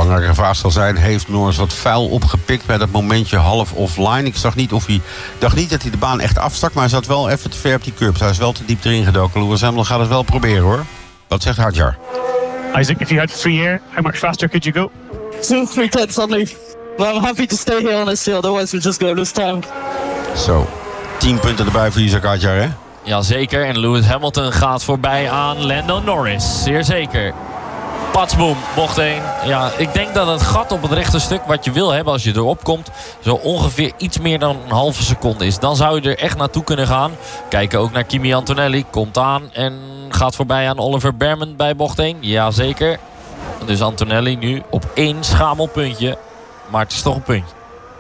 belangrijke vraag zal zijn... heeft Norris wat vuil opgepikt bij dat momentje half offline? Ik dacht niet dat hij de baan echt afstak... maar hij zat wel even te ver op die curbs. Hij is wel te diep erin gedoken. Lewis Hamilton gaat het wel proberen, hoor. Wat zegt Hadjar? Isaac, if you had free air, how much faster could you go? 2-3 tenths only. But I'm happy to stay here on this field, otherwise we're just going to lose time. Zo, 10 punten erbij voor Isaac Hadjar, hè? Jazeker, en Lewis Hamilton gaat voorbij aan Lando Norris. Zeer zeker. Patsboom, bocht 1. Ja, ik denk dat het gat op het rechte stuk wat je wil hebben als je erop komt... zo ongeveer iets meer dan een halve seconde is. Dan zou je er echt naartoe kunnen gaan. Kijken ook naar Kimi Antonelli. Komt aan en gaat voorbij aan Oliver Bearman bij bocht 1. Jazeker. Dus Antonelli nu op 1 schamelpuntje. Maar het is toch een puntje.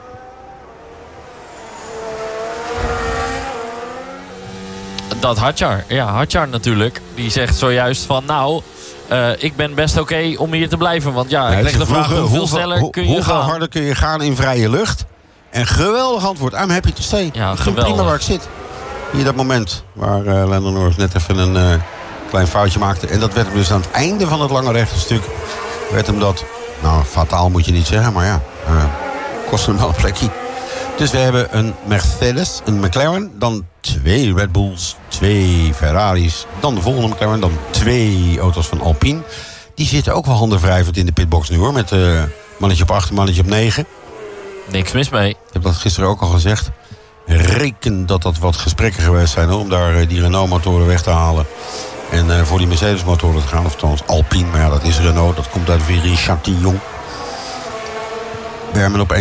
Dat Hadjar. Ja, Hadjar natuurlijk. Die zegt zojuist van nou... ik ben best oké om hier te blijven. Want ja, ik leg de vraag hoeveel sneller kun je hoeveel gaan. Hoeveel harder kun je gaan in vrije lucht? En geweldig antwoord. I'm happy to stay. Ja, ik vind geweldig. prima waar ik zit. Hier dat moment waar Lando Norris net even een klein foutje maakte. En dat werd hem dus aan het einde van het lange rechte stuk. Werd hem dat, nou fataal moet je niet zeggen. Maar ja, kostte hem wel een plekje. Dus we hebben een Mercedes, een McLaren, dan 2 Red Bulls, 2 Ferraris, dan de volgende McLaren, dan 2 auto's van Alpine. Die zitten ook wel handenwrijvend in de pitbox nu, hoor, met mannetje op 8 en mannetje op 9. Niks mis mee. Ik heb dat gisteren ook al gezegd. Reken dat wat gesprekken geweest zijn, hoor, om daar die Renault-motoren weg te halen. En voor die Mercedes-motoren te gaan, of trouwens Alpine, maar ja, dat is Renault, dat komt uit Viry-Châtillon. Bermen op 1.7.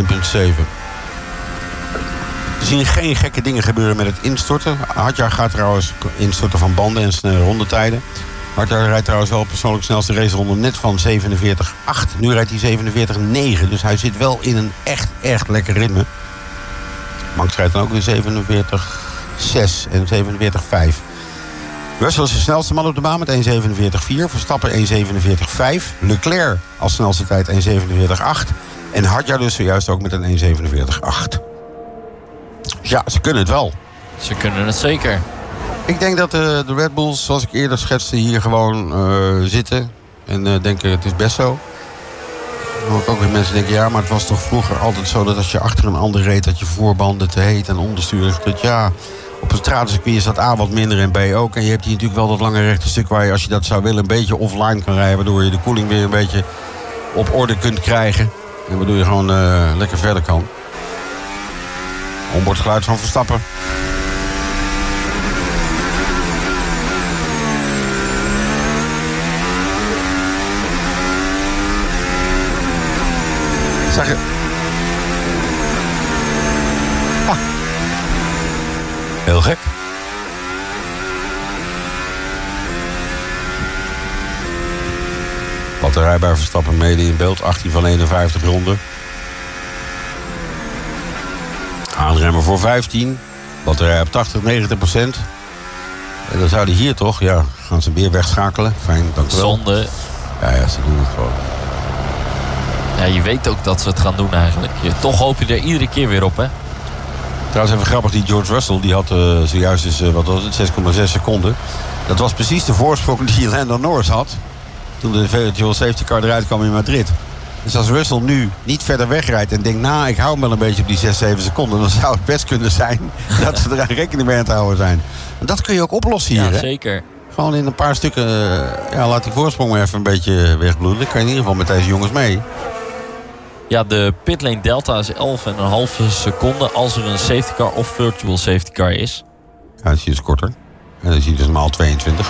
We zien geen gekke dingen gebeuren met het instorten. Hadjar gaat trouwens instorten van banden en snelle rondetijden. Hadjar rijdt trouwens wel persoonlijk snelste raceronde net van 47.8. Nu rijdt hij 47.9. Dus hij zit wel in een echt lekker ritme. Max rijdt dan ook weer 47.6 en 47.5. Russell is de snelste man op de baan met 1.47.4. Verstappen 1.47.5. Leclerc als snelste tijd 1.47.8. En Hadjar dus zojuist ook met een 1.47.8. Ja, ze kunnen het wel. Ze kunnen het zeker. Ik denk dat de Red Bulls, zoals ik eerder schetste, hier gewoon zitten. En denken, het is best zo. Dan hoor ik ook weer mensen denken, ja, maar het was toch vroeger altijd zo... dat als je achter een ander reed, dat je voorbanden te heet en onderstuur. Dat ja, op een stratencircuit is dat A wat minder en B ook. En je hebt hier natuurlijk wel dat lange rechte stuk waar je, als je dat zou willen, een beetje offline kan rijden. Waardoor je de koeling weer een beetje op orde kunt krijgen. En waardoor je gewoon lekker verder kan. Onboardgeluid van Verstappen. Zeg je? Ah. Heel gek. Batterij bij Verstappen mede in beeld. 18 van 51 ronden. Aanremmen voor 15. Batterij op 80-90%. En dan zou hij hier toch, ja, gaan ze weer wegschakelen. Fijn, dank u wel. Zonde. Ja, ze doen het gewoon. Ja, je weet ook dat ze het gaan doen eigenlijk. Toch hoop je er iedere keer weer op, hè? Trouwens even grappig, die George Russell, die had zojuist eens, wat was het, 6,6 seconden. Dat was precies de voorsprong die Lando Norris had. Toen de virtual safety car eruit kwam in Madrid. Dus als Russell nu niet verder wegrijdt en denkt, nou, ik hou hem wel een beetje op die 6, 7 seconden... dan zou het best kunnen zijn dat ze er rekening mee aan te houden zijn. En dat kun je ook oplossen hier, Ja, hè? zeker. Gewoon in een paar stukken, laat die voorsprong maar even een beetje wegbloeden. Dan kan je in ieder geval met deze jongens mee. Ja, de pitlane delta is 11,5 seconden als er een safety car of virtual safety car is. Ja, dat zie je dus korter. En dan zie je dus normaal 22.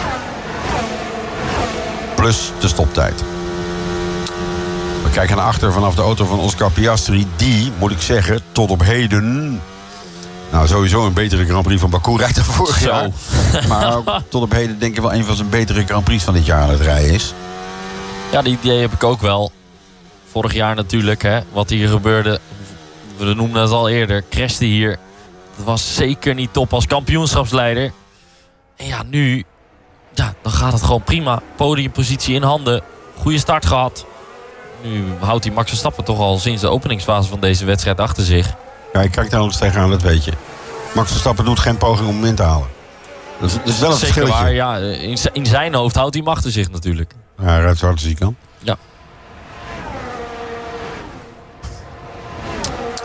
Plus de stoptijd. We kijken naar achter vanaf de auto van Oscar Piastri. Die, moet ik zeggen, tot op heden... Nou, sowieso een betere Grand Prix van Baku rijdt dan vorig jaar. Maar ook tot op heden denk ik wel een van zijn betere Grand Prix van dit jaar aan het rijden is. Ja, die idee heb ik ook wel. Vorig jaar natuurlijk, hè, wat hier gebeurde. We noemden het al eerder. Crashte hier. Dat was zeker niet top als kampioenschapsleider. En ja, nu... Ja, dan gaat het gewoon prima. Podiumpositie in handen. Goede start gehad. Nu houdt hij Max Verstappen toch al sinds de openingsfase van deze wedstrijd achter zich. Ja, ik kijk daar nog eens tegenaan, dat weet je. Max Verstappen doet geen poging om hem in te halen. Dat is wel een zeker verschilletje. waar, ja. In zijn hoofd houdt hij hem achter zich natuurlijk. Ja, hij rijdt zo hard als hij kan. Ja.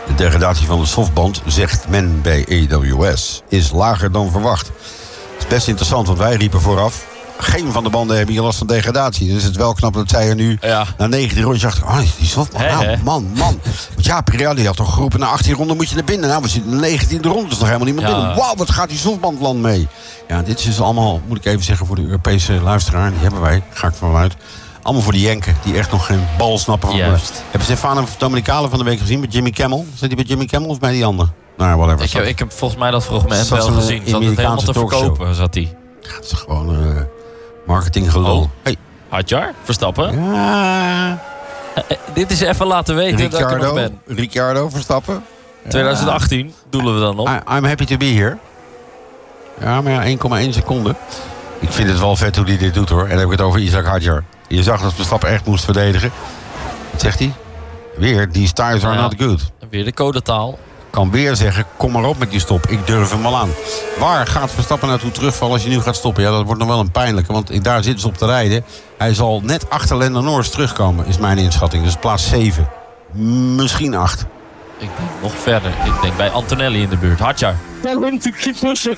De degradatie van de softband, zegt men bij AWS, is lager dan verwacht. Het is best interessant, want wij riepen vooraf... geen van de banden hebben hier last van degradatie. Dus het is wel knap dat zij er nu na 19 rondjes achter... oh, die softband, man. Want ja, Pirelli had toch geroepen... na 18 ronden moet je naar binnen. Nou, we zitten in de 19e ronde, dus nog helemaal niemand binnen. Wauw, wat gaat die softbandland mee? Ja, dit is dus allemaal, moet ik even zeggen... voor de Europese luisteraar, die hebben wij, ga ik van uit... allemaal voor die Jenken, die echt nog geen bal snappen van... Hebben Stefano Dominicale van de week gezien met Jimmy Kimmel? Zit hij bij Jimmy Kimmel of bij die ander? Nou, whatever. Ik heb volgens mij dat fragment wel gezien. Zat het helemaal te verkopen, zat hij. Het is gewoon marketing gelul. Hey. Hadjar, Verstappen. Ja. Dit is even laten weten dat ik er nog ben. Ricciardo, Verstappen. 2018 doelen we dan op. I'm happy to be here. Ja, maar 1,1 seconde. Ik vind het wel vet hoe hij dit doet, hoor. En dan heb ik het over Isaac Hadjar. Je zag dat Verstappen echt moest verdedigen. Wat zegt hij? Weer, these tires are not good. Weer de codetaal. Kan weer zeggen, kom maar op met die stop. Ik durf hem wel aan. Waar gaat Verstappen naartoe terugvallen als je nu gaat stoppen? Ja, dat wordt nog wel een pijnlijke, want daar zitten ze op te rijden. Hij zal net achter Lando Norris terugkomen, is mijn inschatting. Dus plaats 7. Misschien 8. Ik denk nog verder. Ik denk bij Antonelli in de buurt. Hadjar. Tell him to keep pushing.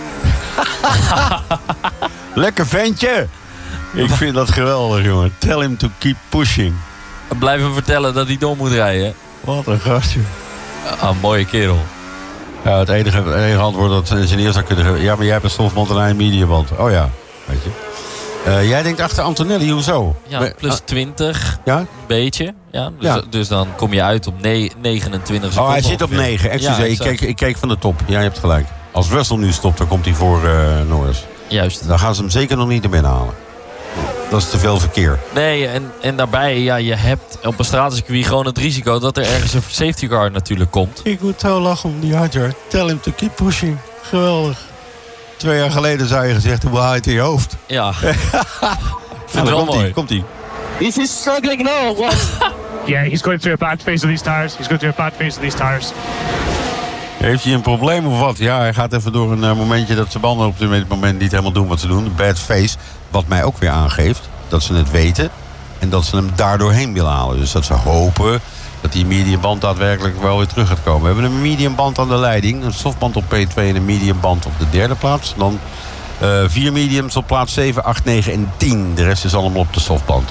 Lekker ventje. Ik vind dat geweldig, jongen. Tell him to keep pushing. Blijf hem vertellen dat hij door moet rijden. Wat een gastje. Een mooie kerel. Ja, het enige antwoord dat een ingenieur zou kunnen geven. Ja, maar jij hebt een softband en een mediaband. Oh ja, weet je. Jij denkt achter Antonelli, hoezo? Ja, plus 20. Ja? Een beetje. Ja, dus dan kom je uit op 29 seconden. Oh, hij zit op 9. Excuseer, ik keek van de top. Ja, je hebt gelijk. Als Russell nu stopt, dan komt hij voor Norris. Juist. Dan gaan ze hem zeker nog niet naar binnen halen. Dat is te veel verkeer. Nee, en daarbij, ja, je hebt op een straatcircuit gewoon het risico dat er ergens een safety car natuurlijk komt. Ik moet zo lachen om die Hadjar. Tell him to keep pushing. Geweldig. 2 jaar geleden zou je gezegd, hoe haal je het in je hoofd? Ja. Ik vind het wel mooi. Komt-ie. Is he struggling now? What? Yeah, he's going through a bad phase of these tires. He's going through a bad phase of these tires. Heeft hij een probleem of wat? Ja, hij gaat even door een momentje dat zijn banden op dit moment niet helemaal doen wat ze doen. Bad face. Wat mij ook weer aangeeft dat ze het weten en dat ze hem daardoor heen willen halen. Dus dat ze hopen dat die mediumband daadwerkelijk wel weer terug gaat komen. We hebben een mediumband aan de leiding, een softband op P2 en een mediumband op de derde plaats. Dan 4 mediums op plaats 7, 8, 9 en 10. De rest is allemaal op de softband.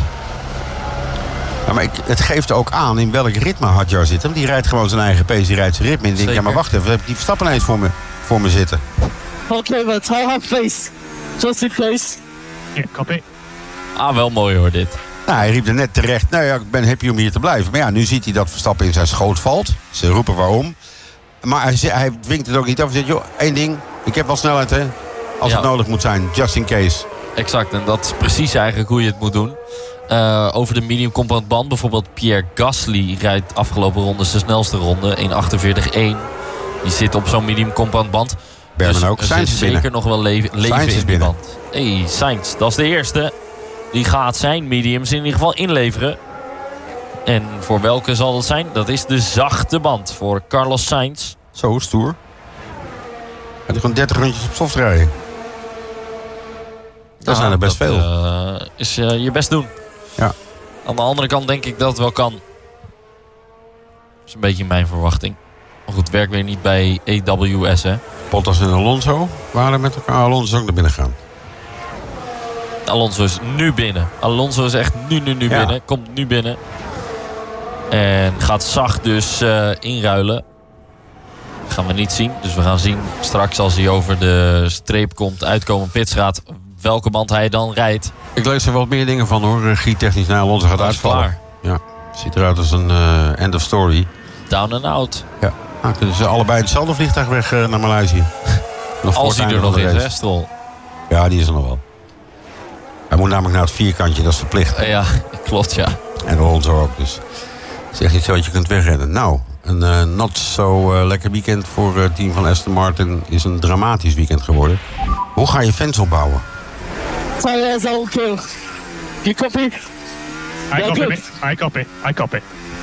Ja, maar het geeft ook aan in welk ritme Hadjar zit. Want die rijdt gewoon zijn eigen pace, die rijdt zijn ritme. En ik denk, ja maar wacht even, heb ik die Verstappen eens voor me zitten. Okay, but I have face. Just in case. Yeah, copy. Wel mooi hoor dit. Nou, hij riep er net terecht, nou ja, ik ben happy om hier te blijven. Maar ja, nu ziet hij dat Verstappen in zijn schoot valt. Ze roepen waarom. Maar hij dwingt het ook niet af. Hij zegt, joh, 1 ding, ik heb wel snelheid, hè. Als het nodig moet zijn, just in case. Exact, en dat is precies eigenlijk hoe je het moet doen. Over de medium compound band, bijvoorbeeld Pierre Gasly rijdt afgelopen ronde zijn snelste ronde, 1.48.1. Die zit op zo'n medium compound band. Berman dus ook. Sainz is zeker nog wel leven in die band. Hey, Sainz, dat is de eerste. Die gaat zijn mediums in ieder geval inleveren. En voor welke zal dat zijn? Dat is de zachte band voor Carlos Sainz. Zo, stoer. Hij heeft gewoon 30 rondjes op soft rijden. Dat zijn er best veel. Is je best doen. Ja. Aan de andere kant denk ik dat het wel kan. Dat is een beetje mijn verwachting. Maar goed, werkt weer niet bij AWS, hè. Bottas en Alonso waren met elkaar. Alonso is ook naar binnen gaan. Alonso is nu binnen. Alonso is echt nu binnen. Komt nu binnen. En gaat zacht dus inruilen. Dat gaan we niet zien. Dus we gaan zien straks als hij over de streep komt, uitkomen pitstraat, welke band hij dan rijdt. Ik lees er wat meer dingen van hoor. Regietechnisch naar Alonso gaat uitvallen. Klaar. Ja, ziet eruit als een end of story. Down and out. Ja, nou, kunnen ze allebei hetzelfde vliegtuig weg naar Maleisië. Als hij er nog is, hè, Stroll. Ja, die is er nog wel. Hij moet namelijk naar het vierkantje, dat is verplicht. Ja, klopt, ja. En Alonso ook, dus het is echt niet zo dat je kunt wegrennen. Nou, een not zo lekker weekend voor het team van Aston Martin is een dramatisch weekend geworden. Hoe ga je fans opbouwen? Tires are okay. You copy? I copy.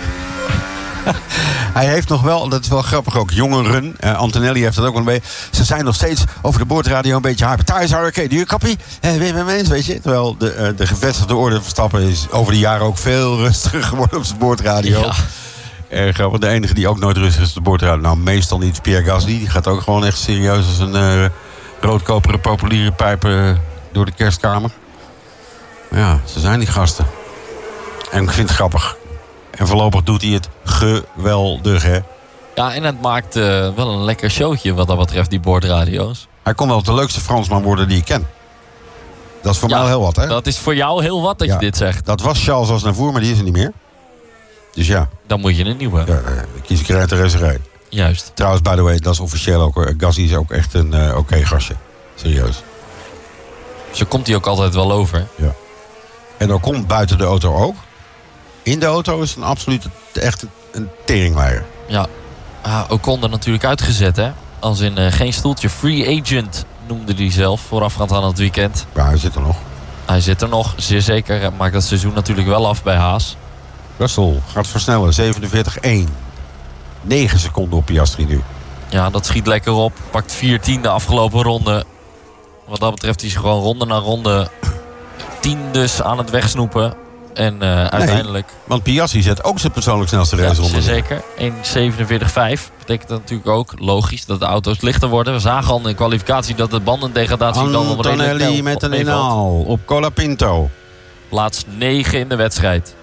Hij heeft nog wel, dat is wel grappig ook, jongeren. Antonelli heeft dat ook wel een beetje. Ze zijn nog steeds over de boordradio een beetje hyper. Tires are okay, do you copy? Weet je? Terwijl de gevestigde orde Verstappen is over de jaren ook veel rustiger geworden op zijn boordradio. Ja. Erg grappig. De enige die ook nooit rustig is de bordradio. Nou, meestal niet Pierre Gasly. Die gaat ook gewoon echt serieus als een roodkoperen populiere pijpen door de kerstkamer. Ja, ze zijn die gasten. En ik vind het grappig. En voorlopig doet hij het geweldig, hè? Ja, en het maakt wel een lekker showtje wat dat betreft, die boordradio's. Hij kon wel de leukste Fransman worden die ik ken. Dat is voor mij al heel wat, hè? Dat is voor jou heel wat dat je dit zegt. Dat was Charles Aznavour, maar die is er niet meer. Dus ja. Dan moet je een nieuwe. Ja, kies ik eruit de racerij. Juist. Trouwens, by the way, dat is officieel ook. Gasly is ook echt een oké gastje. Serieus. Zo komt hij ook altijd wel over. Ja. En dan komt buiten de auto ook. In de auto is een absoluut echt een teringleier. Ja. Ocon er natuurlijk uitgezet, hè. Als in geen stoeltje. Free agent noemde hij zelf voorafgaand aan het weekend. Ja, hij zit er nog. Hij zit er nog, zeer zeker. Hij maakt dat seizoen natuurlijk wel af bij Haas. Russell gaat versnellen, 47-1. 9 seconden op Piastri nu. Ja, dat schiet lekker op. Pakt 14 de afgelopen ronde. Wat dat betreft is hij gewoon ronde na ronde 10 dus aan het wegsnoepen. En uiteindelijk... Want Piastri zet ook zijn persoonlijk snelste raceronde. Ja, zeker. 1.47.5. Betekent dat natuurlijk ook logisch dat de auto's lichter worden. We zagen al in de kwalificatie dat de bandendegradatie dan nog redelijk Antonelli met een inhaal op Colapinto. Plaats 9 in de wedstrijd.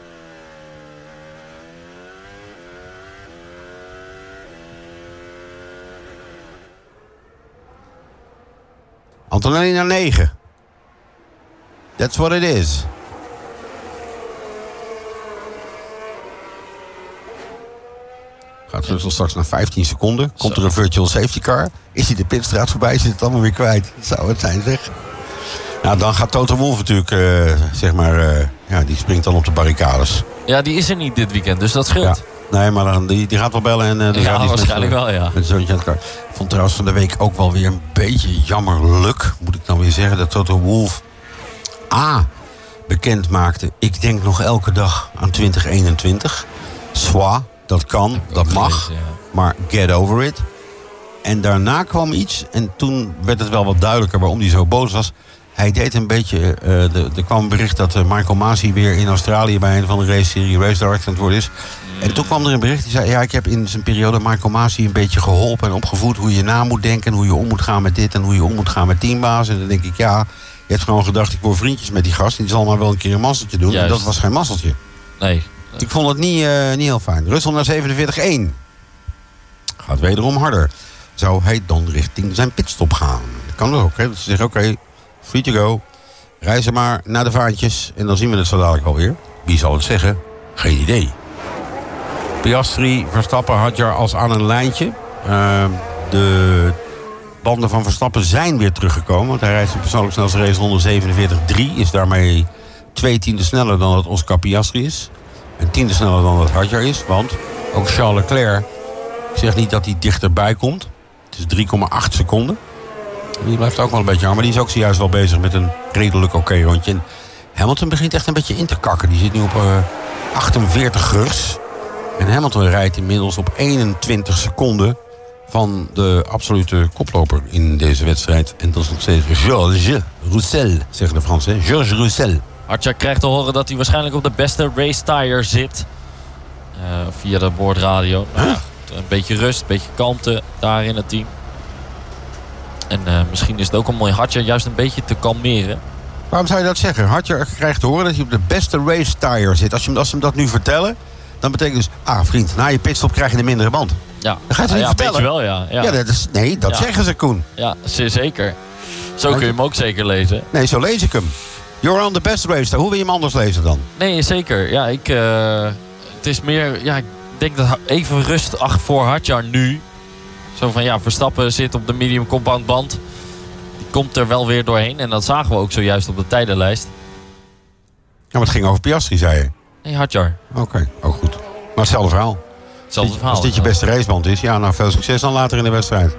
Antonelli naar 9. That's what it is. Gaat Russell straks naar 15 seconden. Komt er een virtual safety car. Is hij de pitstraat voorbij, is hij het allemaal weer kwijt. Dat zou het zijn, zeg. Nou, dan gaat Toto Wolff natuurlijk, die springt dan op de barricades. Ja, die is er niet dit weekend, dus dat scheelt. Ja. Nee, maar dan, die gaat wel bellen. En, waarschijnlijk wel, ja. Met zoontje aan elkaar. Ik vond trouwens van de week ook wel weer een beetje jammerlijk, moet ik dan weer zeggen, dat Toto Wolff bekend maakte. Ik denk nog elke dag aan 2021. Soit, dat kan, dat mag. Maar get over it. En daarna kwam iets. En toen werd het wel wat duidelijker waarom hij zo boos was. Hij deed een beetje... er kwam een bericht dat Michael Masi weer in Australië bij een van de race-serie race director aan het worden is. En toen kwam er een bericht die zei... Ja, ik heb in zijn periode Michael Masi een beetje geholpen en opgevoed hoe je na moet denken. Hoe je om moet gaan met dit en hoe je om moet gaan met teambaas. En dan denk ik, ja... Je hebt gewoon gedacht, ik word vriendjes met die gast. Die zal maar wel een keer een masseltje doen. Juist. En dat was geen masseltje. Nee. Ik vond het niet heel fijn. Russell naar 47-1. Gaat wederom harder. Zou hij dan richting zijn pitstop gaan? Dat kan ook, hè. Dat ze zeggen, oké, free to go. Reizen maar naar de vaantjes. En dan zien we het zo dadelijk alweer. Wie zal het zeggen? Geen idee. Piastri, Verstappen, Hadjar als aan een lijntje. De banden van Verstappen zijn weer teruggekomen. Want hij rijdt zijn persoonlijk snelste race 147.3. Is daarmee 2 tienden sneller dan dat Oscar Piastri is. En 10e sneller dan dat Hadjar is. Want ook Charles Leclerc, ik zeg niet dat hij dichterbij komt. Het is 3,8 seconden. Die blijft ook wel een beetje aan. Maar die is ook zojuist wel bezig met een redelijk oké rondje. En Hamilton begint echt een beetje in te kakken. Die zit nu op 48 gers. En Hamilton rijdt inmiddels op 21 seconden van de absolute koploper in deze wedstrijd. En dat is nog steeds Georges Roussel, zeggen de Fransen. Georges Roussel. Hadjar krijgt te horen dat hij waarschijnlijk op de beste race tire zit. Via de boordradio. Nou, een beetje rust, een beetje kalmte daar in het team. En misschien is het ook een mooi Hadjar juist een beetje te kalmeren. Waarom zou je dat zeggen? Hadjar krijgt te horen dat hij op de beste race tire zit. Als ze hem dat nu vertellen, dan betekent dus... vriend, na je pitstop krijg je een mindere band. Ja, dat gaat hij niet vertellen. Weet je wel, ja. Dat zeggen ze, Koen. Ja, zeker. Zo kun je hem ook zeker lezen. Nee, zo lees ik hem. You're on the best race tire. Hoe wil je hem anders lezen dan? Nee, zeker. Ja, het is meer... Ja, ik denk dat even rust voor Hadjar nu. Zo van, Verstappen zit op de medium compound band. Die komt er wel weer doorheen. En dat zagen we ook zojuist op de tijdenlijst. Ja, maar het ging over Piastri, zei je? Nee, Hadjar. Oké, ook goed. Maar hetzelfde verhaal. Als dit je beste raceband is, veel succes dan later in de wedstrijd.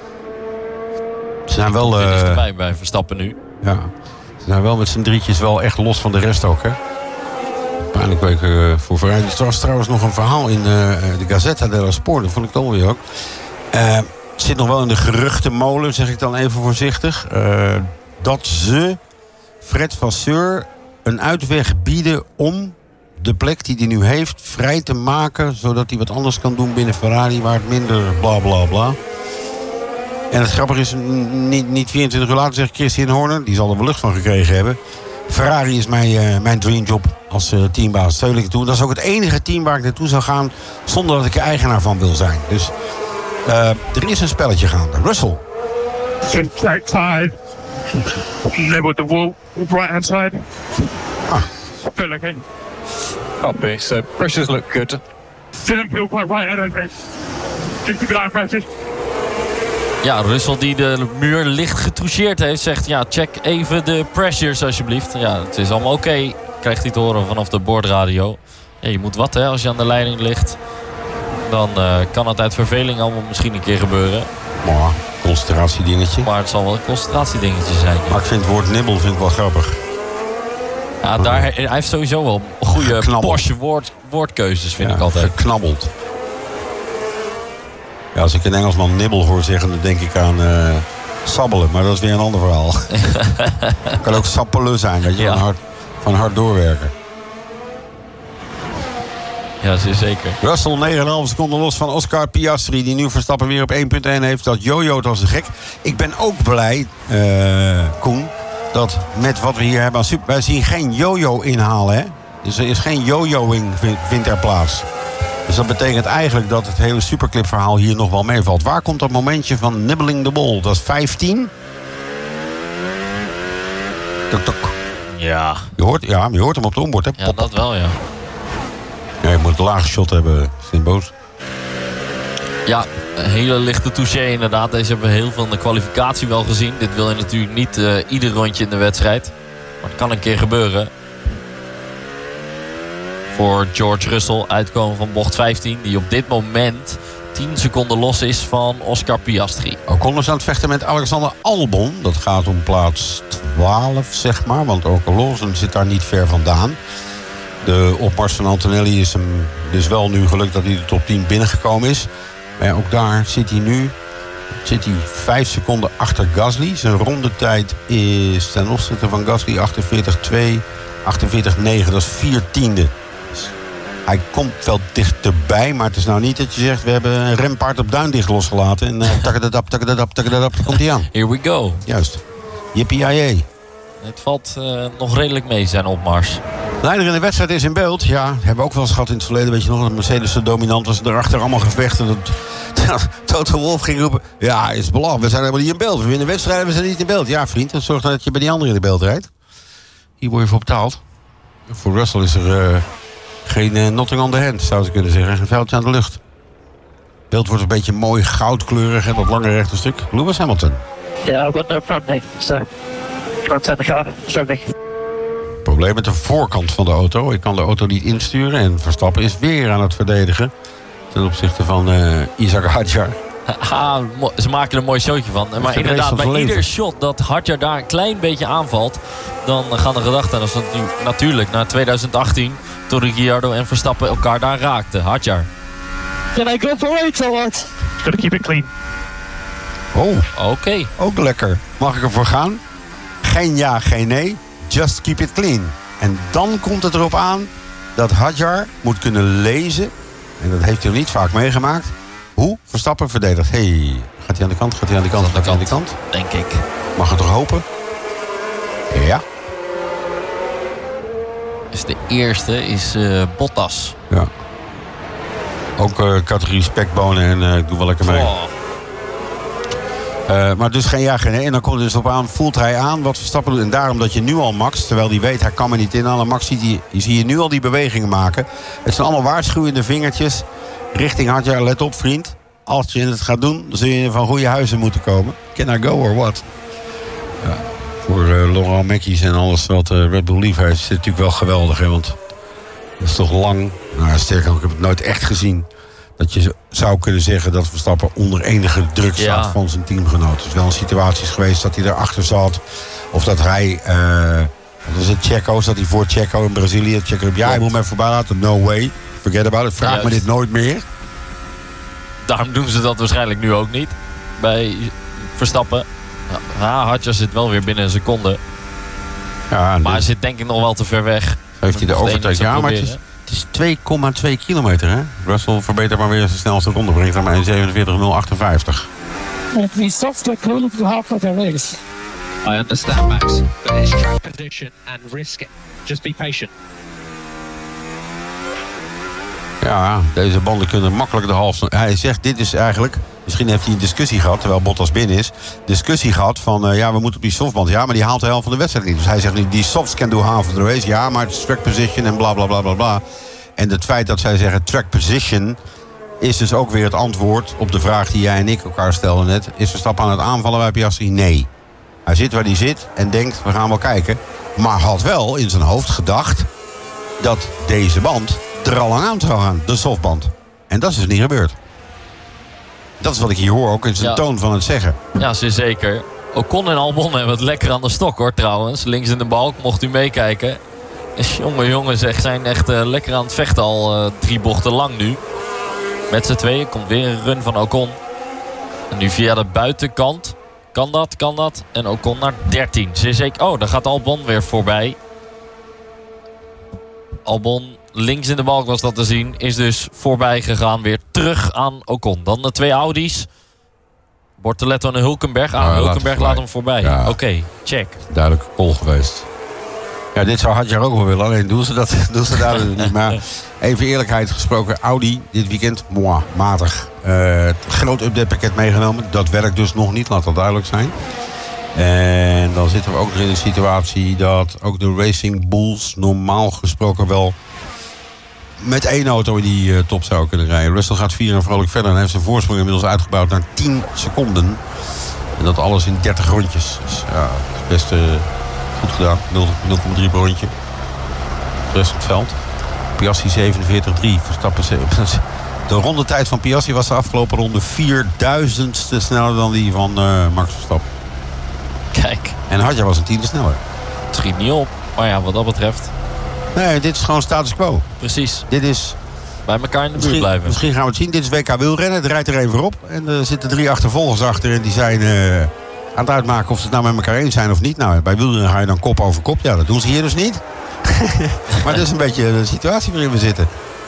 Ze zijn wel... is erbij bij Verstappen nu. Ja, ze zijn wel met z'n drietjes wel echt los van de rest ook, hè? Pijnlijk week voor Ferrari. Er was trouwens nog een verhaal in de Gazzetta dello Sport. Dat vond ik toch weer ook. Het zit nog wel in de geruchtenmolen, zeg ik dan even voorzichtig. Dat ze Fred Vasseur een uitweg bieden om de plek die hij nu heeft vrij te maken, zodat hij wat anders kan doen binnen Ferrari, waar het minder bla bla bla. En het grappige is, niet 24 uur later zegt Christian Horner, die zal er wel lucht van gekregen hebben. Ferrari is mijn dreamjob als teambaas. Dat is ook het enige team waar ik naartoe zou gaan zonder dat ik er eigenaar van wil zijn. Dus er is een spelletje gaande. Russell. Back tide. Level the wall. Right hand side. Feel like it. Copy. So pressures look good. Didn't feel quite right, I don't think. Just keep it on pressure. Ja, Russell die de muur licht getoucheerd heeft, zegt ja, check even de pressures alsjeblieft. Ja, het is allemaal oké, krijgt hij te horen vanaf de boordradio. Ja, je moet wat hè, als je aan de leiding ligt. Dan kan het uit verveling allemaal misschien een keer gebeuren. Maar concentratiedingetje. Maar het zal wel een concentratiedingetje zijn. Ja. Maar ik vind het woord nibbel vind ik wel grappig. Ja, hij heeft sowieso wel goede Porsche woordkeuzes, vind ik altijd. Geknabbeld. Ja, als ik een Engelsman nibbel hoor zeggen, dan denk ik aan sabbelen. Maar dat is weer een ander verhaal. Kan ook sappelen zijn, weet je, ja. van hard doorwerken. Ja, zeker. Russell 9,5 seconden los van Oscar Piastri, die nu Verstappen weer op 1.1 heeft. Dat jojo't als een gek. Ik ben ook blij, Koen, dat met wat we hier hebben aan wij zien geen jojo inhalen, hè? Dus er is geen jojoing vindt er plaats. Dus dat betekent eigenlijk dat het hele Superclip verhaal hier nog wel meevalt. Waar komt dat momentje van nibbling the ball? Dat is 15. Tuk, tuk. Ja. Je hoort hem op de onboard, hè? Ja, dat wel, ja. Ja, je moet een lage shot hebben, Sint-Boos. Ja, een hele lichte touché inderdaad. Deze hebben we heel veel in de kwalificatie wel gezien. Dit wil je natuurlijk niet ieder rondje in de wedstrijd. Maar het kan een keer gebeuren. Voor George Russell, uitkomen van bocht 15. Die op dit moment 10 seconden los is van Oscar Piastri. Ocon is aan het vechten met Alexander Albon. Dat gaat om plaats 12, zeg maar. Want ook Lawson zit daar niet ver vandaan. De opmars van Antonelli is hem dus wel nu gelukt dat hij de top 10 binnengekomen is. Maar ja, ook daar zit hij 5 seconden achter Gasly. Zijn rondetijd is ten opzichte van Gasly 48,2, 48,9. Dat is 4/10. Dus hij komt wel dichterbij, maar het is nou niet dat je zegt we hebben een rempaard op Duindicht losgelaten. En takkedadap, daar komt hij aan. Here we go. Juist. Yippie-yay. Het valt nog redelijk mee, zijn opmars. Leider in de wedstrijd is in beeld. Ja, hebben we ook wel eens gehad in het verleden. Weet je nog, dat Mercedes zo dominant was. Daarachter allemaal gevechten. Dat Toto Wolff ging roepen. Ja, is belangrijk. We zijn helemaal niet in beeld. We winnen wedstrijden, we zijn niet in beeld. Ja, vriend, dat zorgt dat je bij die anderen in de beeld rijdt. Hier word je voor betaald. Voor Russell is er geen nothing on the hand, zou ze kunnen zeggen. Een veldje aan de lucht. Het beeld wordt een beetje mooi goudkleurig. En dat lange rechte stuk. Lewis Hamilton. Yeah, I've got no front knee, so front end the car, struggling. Probleem met de voorkant van de auto. Ik kan de auto niet insturen. En Verstappen is weer aan het verdedigen. Ten opzichte van Isaac Hadjar. Ze maken er een mooi showtje van. Maar inderdaad, bij ieder shot dat Hadjar daar een klein beetje aanvalt, dan gaan de gedachten. En dat is nu natuurlijk na 2018, toen Ricciardo en Verstappen elkaar daar raakten. Hadjar. Can I go for it or what? Gotta keep it clean. Oh, Oké. ook lekker. Mag ik ervoor gaan? Geen ja, geen nee. Just keep it clean. En dan komt het erop aan dat Hadjar moet kunnen lezen, en dat heeft hij nog niet vaak meegemaakt, hoe Verstappen verdedigt. Gaat hij aan de kant, gaat hij aan de kant, gaat hij aan de kant? Denk ik. Mag het toch hopen? Ja. Dus de eerste is Bottas. Ja. Ook categorie spekbonen en ik doe wel lekker mee. Oh. Maar dus geen ja, geen nee. En dan komt er dus op aan, voelt hij aan wat Verstappen doet. En daarom dat je nu al Max, terwijl hij weet, hij kan me niet inhalen. Max zie je nu al die bewegingen maken. Het zijn allemaal waarschuwende vingertjes richting Hadjar. Let op, vriend. Als je het gaat doen, dan zul je van goede huizen moeten komen. Can I go or what? Ja, voor Laurent Mekkies en alles wat Red Bull lief heeft, is dit natuurlijk wel geweldig. Hè? Want dat is toch lang. Nou, sterker nog, ik heb het nooit echt gezien. Dat je zou kunnen zeggen dat Verstappen onder enige druk staat van zijn teamgenoot. Er is wel een situatie geweest dat hij erachter zat. Of dat hij... wat is het? Checo, zat hij voor Checo in Brazilië. Checo riep, hij moet mij voorbij laten. No way. Forget about it. Vraag me dit nooit meer. Daarom doen ze dat waarschijnlijk nu ook niet. Bij Verstappen. Hadjar zit wel weer binnen een seconde. Ja, maar hij zit denk ik nog wel te ver weg. Heeft hij de overtrek? Ja, maar het Het is 2,2 kilometer, hè? Russell verbetert maar weer zijn snelste ronde. Brengt hem aan 47,058. Be softer, cooler to half of the race. I understand, Max, but it's track position and risk it. Just be patient. Ja, deze banden kunnen makkelijk de half. Hij zegt, dit is eigenlijk... Misschien heeft hij een discussie gehad, terwijl Bottas binnen is. Discussie gehad van, ja, we moeten op die softband. Ja, maar die haalt de helft van de wedstrijd niet. Dus hij zegt nu, die softs can do half of the race. Ja, maar het is track position en bla, bla, bla, bla, bla. En het feit dat zij zeggen track position... is dus ook weer het antwoord op de vraag die jij en ik elkaar stelden net. Is Verstappen aan het aanvallen bij Piastri? Nee. Hij zit waar hij zit en denkt, we gaan wel kijken. Maar had wel in zijn hoofd gedacht... dat deze band er al lang aan zou gaan. De softband. En dat is dus niet gebeurd. Dat is wat ik hier hoor, ook in zijn toon van het zeggen. Ja, zeker. Ocon en Albon hebben het lekker aan de stok, hoor, trouwens. Links in de balk, mocht u meekijken. Jongen, zeg, zijn echt lekker aan het vechten al 3 bochten lang nu. Met z'n tweeën komt weer een run van Ocon. En nu via de buitenkant. Kan dat. En Ocon naar 13. Zeker. Oh, daar gaat Albon weer voorbij. Albon, links in de balk was dat te zien, is dus voorbij gegaan. Weer terug aan Ocon. Dan de 2 Audi's. Bortoletto en Hulkenberg. Hulkenberg laat hem voorbij. Ja. Oké, check. Duidelijke call geweest. Ja, dit zou Hadjar ook wel willen. Alleen doen ze dat duidelijk niet. Maar even eerlijkheid gesproken. Audi dit weekend, matig. Groot updatepakket meegenomen. Dat werkt dus nog niet, laat dat duidelijk zijn. En dan zitten we ook nog in een situatie dat ook de Racing Bulls normaal gesproken wel met 1 auto in die top zou kunnen rijden. Russell gaat 4 en vrolijk verder en heeft zijn voorsprong inmiddels uitgebouwd naar 10 seconden. En dat alles in 30 rondjes. Dus ja, dat is best goed gedaan. 0,3 per rondje. De rest van het veld. Piastri 47,3. Verstappen. De rondetijd van Piastri was de afgelopen ronde 4000ste sneller dan die van Max Verstappen. Kijk. En Hadjar was een 10e sneller. Het schiet niet op. Maar ja, wat dat betreft. Nee, dit is gewoon status quo. Precies. Dit is... bij elkaar in de buurt blijven. Misschien gaan we het zien. Dit is WK wielrennen. Er rijdt er één voorop. En er zitten 3 achtervolgers achter. En die zijn aan het uitmaken of ze het nou met elkaar eens zijn of niet. Nou, bij wielrennen ga je dan kop over kop. Ja, dat doen ze hier dus niet. Maar dat is een beetje de situatie waarin we zitten.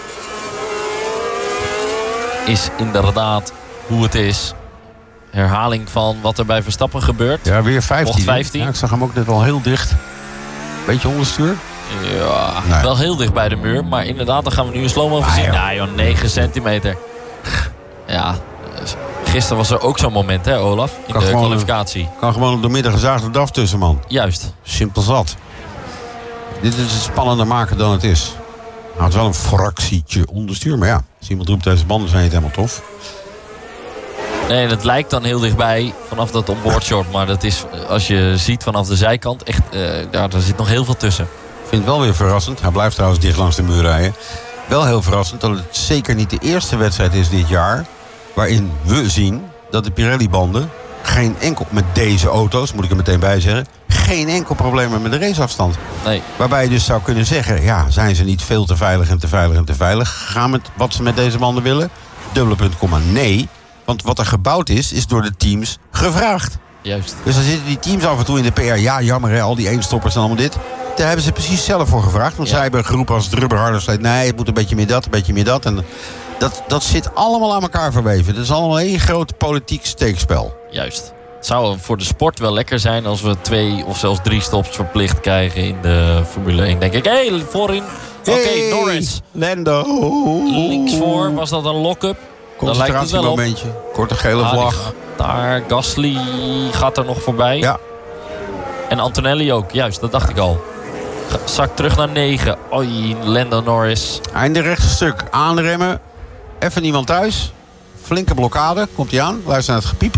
Is inderdaad hoe het is. Herhaling van wat er bij Verstappen gebeurt. Ja, weer 15. Bocht 15. Ja, ik zag hem ook net wel heel dicht. Beetje onderstuur. Ja, nee. Wel heel dicht bij de muur. Maar inderdaad, dan gaan we nu een slow-mo zien. Ja, joh, 9 centimeter. Ja, gisteren was er ook zo'n moment, hè, Olaf? In de kwalificatie. Kan gewoon op de middag gezaagde DAF tussen, man. Juist. Simpel zat. Dit is het spannender maken dan het is. Nou, het is wel een fractietje onderstuur. Maar ja, als iemand roept deze banden zijn niet helemaal tof. Nee, het lijkt dan heel dichtbij vanaf dat onboardshort. Maar dat is, als je ziet vanaf de zijkant, echt, daar zit nog heel veel tussen. Ik vind het wel weer verrassend. Hij blijft trouwens dicht langs de muur rijden. Wel heel verrassend dat het zeker niet de eerste wedstrijd is dit jaar waarin we zien dat de Pirelli-banden geen enkel, met deze auto's, moet ik er meteen bij zeggen, geen enkel probleem hebben met de raceafstand. Nee. Waarbij je dus zou kunnen zeggen, ja, zijn ze niet veel te veilig en te veilig en te veilig gegaan met wat ze met deze banden willen? Dubbele punt, komma, nee. Want wat er gebouwd is door de teams gevraagd. Juist. Dus dan zitten die teams af en toe in de PR. Ja, jammer hè, al die eenstoppers en allemaal dit. Daar hebben ze precies zelf voor gevraagd. Want zij hebben geroepen als het rubberharders zei, nee, het moet een beetje meer dat, een beetje meer dat. En dat zit allemaal aan elkaar verweven. Het is allemaal een groot politiek steekspel. Juist. Het zou voor de sport wel lekker zijn als we 2 of zelfs 3 stops verplicht krijgen in de Formule 1. Denk ik, hé, voorin. Oké, Norris. Lando. Links voor, was dat een lock-up? Concentratiemomentje. Korte gele vlag. Daar, Gasly gaat er nog voorbij. Ja. En Antonelli ook, juist, dat dacht ik al. Zak terug naar 9. Oei, Lando Norris. Einde rechtstuk, aanremmen. Even niemand thuis. Flinke blokkade, komt hij aan. Luister naar het gepiep.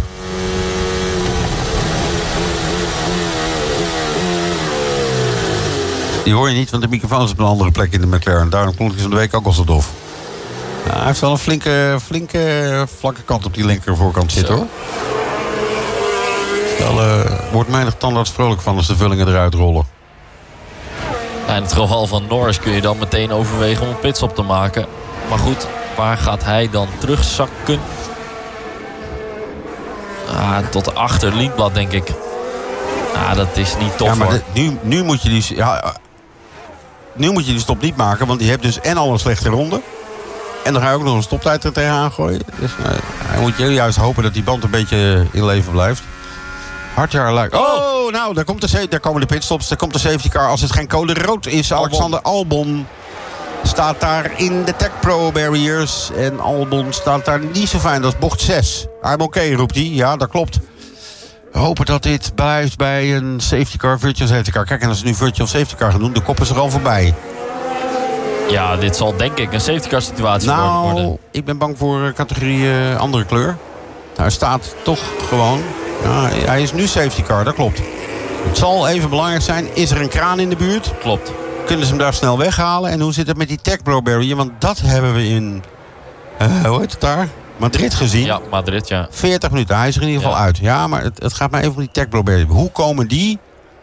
Die hoor je niet, want de microfoon is op een andere plek in de McLaren. Daarom klonk hij van de week ook al zo dof. Nou, hij heeft wel een flinke vlakke kant op die linker voorkant zitten, hoor. Wordt menig tandarts vrolijk van als de vullingen eruit rollen. Ja, in het geval van Norris kun je dan meteen overwegen om een pitstop te maken. Maar goed, waar gaat hij dan terugzakken? Tot achter Lindblad, denk ik. Dat is niet tof, ja, maar hoor. Nu moet je die... Ja, nu moet je die stop niet maken, want die hebt dus en al een slechte ronde. En dan ga je ook nog een stoptijd er tegenaan gooien. Dus hij moet juist hopen dat die band een beetje in leven blijft. Hadjar lijkt... Oh, nou, daar komen de pitstops. Daar komt de safety car. Als het geen code rood is, Alexander Albon staat daar in de Tech Pro barriers. En Albon staat daar niet zo fijn. Dat is bocht 6. I'm okay, roept hij. Ja, dat klopt. Hopen dat dit blijft bij een safety car, virtual safety car. Kijk, en als ze nu virtual safety car gaan doen, de kop is er al voorbij. Ja, dit zal denk ik een safety car situatie worden. Nou, ik ben bang voor categorie andere kleur. Hij staat toch gewoon... Ja, hij is nu safety car, dat klopt. Het zal even belangrijk zijn. Is er een kraan in de buurt? Klopt. Kunnen ze hem daar snel weghalen? En hoe zit het met die Tech Pro barrier? Want dat hebben we in... hoe heet het daar? Madrid gezien. Ja, Madrid, ja. 40 minuten. Hij is er in ieder geval uit. Ja, maar het gaat mij even om die Tech Pro barrier. Hoe komen die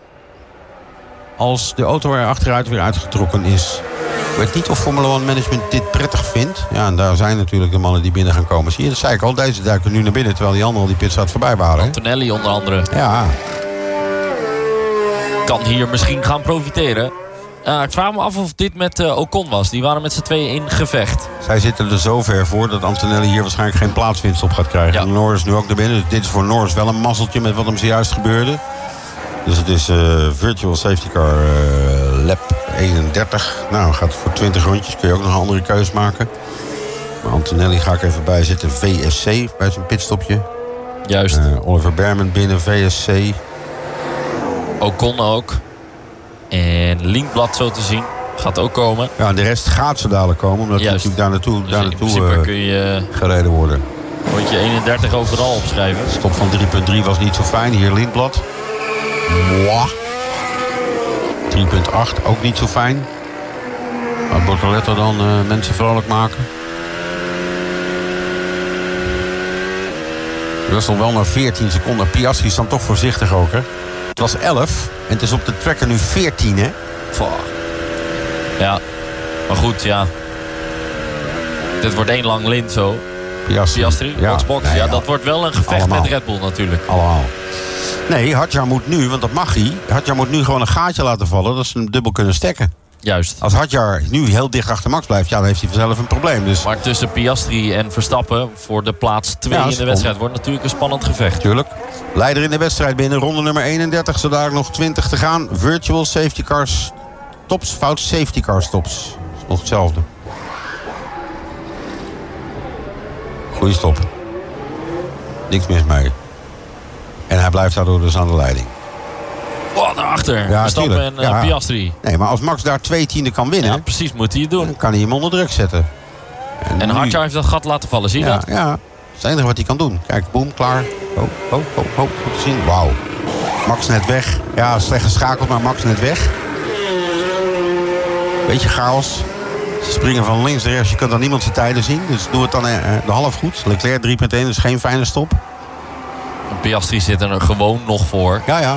als de auto er achteruit weer uitgetrokken is? Ik weet niet of Formula 1 Management dit prettig vindt. Ja, en daar zijn natuurlijk de mannen die binnen gaan komen. Zie je, dat zei ik al. Deze duiken nu naar binnen, terwijl die anderen al die pit staat voorbij waren. Antonelli onder andere. Ja. Kan hier misschien gaan profiteren. Ik vraag me af of dit met Ocon was. Die waren met z'n tweeën in gevecht. Zij zitten er zo ver voor dat Antonelli hier waarschijnlijk geen plaatswinst op gaat krijgen. Ja. Norris nu ook naar binnen. Dus dit is voor Norris wel een mazzeltje met wat hem zojuist gebeurde. Dus het is virtual safety car lap 31. Nou, gaat voor 20 rondjes. Kun je ook nog een andere keus maken. Maar Antonelli ga ik even bijzetten. VSC bij zijn pitstopje. Juist. Oliver Behrman binnen VSC. Ocon ook. En Linkblad zo te zien. Gaat ook komen. Ja, en de rest gaat zo dadelijk komen. Omdat hij natuurlijk daar naartoe kun je gereden worden. rondje 31 overal opschrijven. Stop van 3.3 was niet zo fijn. Hier Lindblad. Mwah. 3.8 ook niet zo fijn. Laat Bortoletto dan mensen vrolijk maken. Russell wel naar 14 seconden. Piastri is dan toch voorzichtig ook, hè? Het was 11 en het is op de tracker nu 14, hè? Ja, maar goed, ja. Dit wordt één lang lint zo. Piastri, box. Nee, ja, dat wordt wel een gevecht allemaal. met Red Bull natuurlijk. Allemaal. Nee, Hadjar moet nu, want dat mag hij. Hadjar moet nu gewoon een gaatje laten vallen dat ze hem dubbel kunnen stekken. Juist. Als Hadjar nu heel dicht achter Max blijft, ja, dan heeft hij vanzelf een probleem. Dus Maar tussen Piastri en Verstappen voor de plaats 2 in de wedstrijd wordt natuurlijk een spannend gevecht. tuurlijk. Leider in de wedstrijd binnen, ronde nummer 31. Zodat nog 20 te gaan. Virtual safety cars stops, fout safety car stops. Dat is nog hetzelfde. Goeie stop. Niks mis mee. En hij blijft daardoor dus aan de leiding. Oh, daarachter. Ja, Verstappen tuurlijk. en Ja. Piastri. Nee, maar als Max daar 2 tienden kan winnen, Ja, precies, moet hij het doen. dan kan hij hem onder druk zetten. En nu- Hadjar heeft dat gat laten vallen, zie je ja, dat? ja, dat is het enige wat hij kan doen. Kijk, boem, klaar. Goed te zien. Wauw. Max net weg. Ja, slecht geschakeld, maar Max net weg. Beetje chaos. Ze springen van links naar rechts. Je kunt dan niemand zijn tijden zien. Dus doe het dan de half goed. Leclerc 3.1, dus geen fijne stop. En Piastri zit er gewoon nog voor. Ja.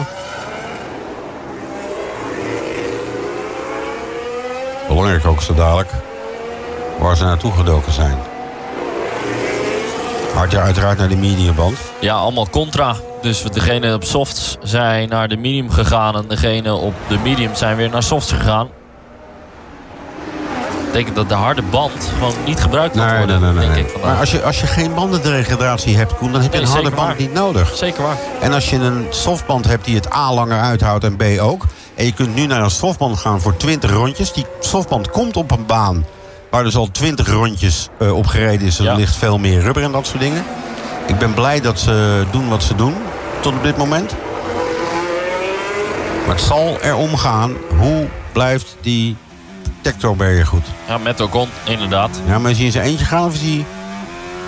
Belangrijk ook zo dadelijk waar ze naartoe gedoken zijn. Hadjar uiteraard naar de mediumband. Ja, allemaal contra. Dus degene op softs zijn naar de medium gegaan. En degene op de medium zijn weer naar softs gegaan. Dat betekent dat de harde band gewoon niet gebruikt kan worden. Denk ik vandaag. Maar als je geen bandendegradatie hebt, Koen, dan heb je Nee, een harde zeker band waar. niet nodig. Zeker waar. En als je een softband hebt die het A langer uithoudt en B ook. En je kunt nu naar een softband gaan voor 20 rondjes. Die softband komt op een baan waar dus al 20 rondjes op gereden is. Er Ja. ligt veel meer rubber en dat soort dingen. Ik ben blij dat ze doen wat ze doen tot op dit moment. Maar het zal erom gaan. Hoe blijft die Tech Pro barrier goed? Ja, met Ocon, inderdaad. Ja, maar is hij in zijn eentje gaan of is hij